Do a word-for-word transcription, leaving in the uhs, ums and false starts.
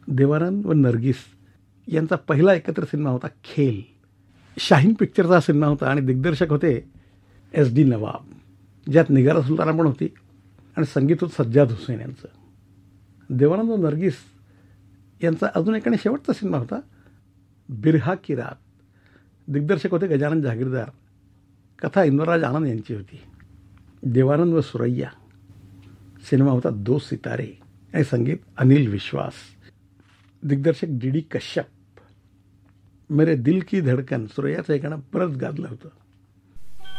देवानंद व नर्गिस यांचा पहिला एकत्र सिनेमा होता खेल. शाहीन पिक्चरचा हा सिनेमा होता आणि दिग्दर्शक होते एस डी नवाब, ज्यात निगारा सुलताना पण होती आणि संगीत होतं सज्जाद हुसेन यांचं. देवानंद व नर्गिस यांचा अजून एक आणि शेवटचा सिनेमा होता बिरहा की रात. दिग्दर्शक होते गजानन जहागीरदार, कथा इंदुराज आनंद यांची होती. देवानंद व सुरैया सिनेमा होता दो सितारे आणि संगीत अनिल विश्वास. दिग्दर्शक डी डी कश्यप. मेरे दिल की धडकन सुरैयाचं हे गाणं परत गाजलं होतं.